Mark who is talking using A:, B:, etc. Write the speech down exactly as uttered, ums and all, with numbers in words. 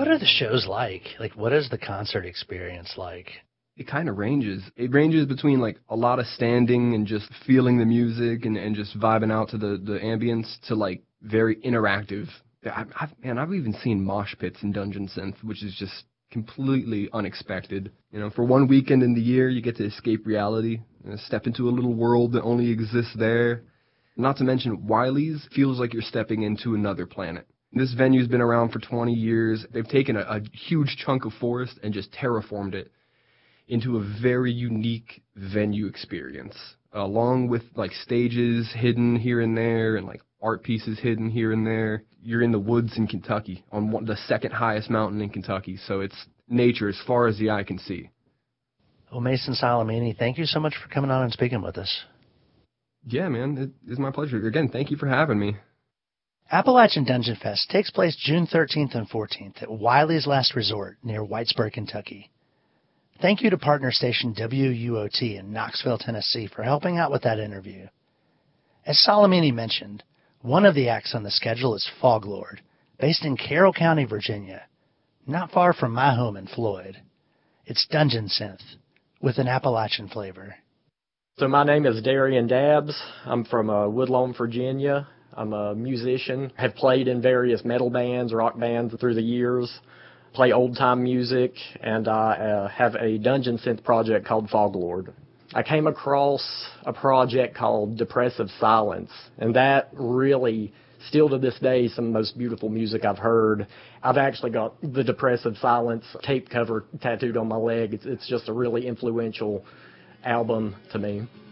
A: are the shows like? Like, what is the concert experience like?
B: It kind of ranges. It ranges between like a lot of standing and just feeling the music and, and just vibing out to the, the ambience to like very interactive. I, I've, man, I've even seen mosh pits in Dungeon Synth, which is just completely unexpected. You know, for one weekend in the year, you get to escape reality, you know, step into a little world that only exists there. Not to mention, Wiley's feels like you're stepping into another planet. This venue's been around for twenty years. They've taken a, a huge chunk of forest and just terraformed it into a very unique venue experience, along with like stages hidden here and there and like art pieces hidden here and there. You're in the woods in Kentucky, on one, the second highest mountain in Kentucky, so it's nature as far as the eye can see.
A: Well, Mason Salamini, thank you so much for coming on and speaking with us.
B: Yeah, man, it is my pleasure. Again, thank you for having me.
A: Appalachian Dungeon Fest takes place June thirteenth and fourteenth at Wiley's Last Resort near Whitesburg, Kentucky. Thank you to partner station W U O T in Knoxville, Tennessee for helping out with that interview. As Salamini mentioned, one of the acts on the schedule is Foglord, based in Carroll County, Virginia, not far from my home in Floyd. It's Dungeon Synth, with an Appalachian flavor.
C: So my name is Darian Dabbs. I'm from uh, Woodlawn, Virginia. I'm a musician, have played in various metal bands, rock bands through the years. Play old-time music, and I uh, have a Dungeon Synth project called Foglord. I came across a project called Depressive Silence, and that really, still to this day, some of the most beautiful music I've heard. I've actually got the Depressive Silence tape cover tattooed on my leg. It's, it's just a really influential album to me.